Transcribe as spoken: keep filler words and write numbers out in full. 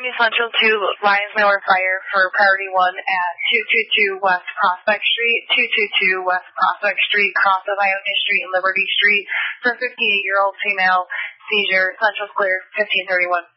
New Central two, Lions Miller Fire for priority one at two two two West Prospect Street, two two two West Prospect Street, cross of Ionia Street and Liberty Street for fifty-eight-year-old female, seizure, Central's clear, fifteen thirty-one.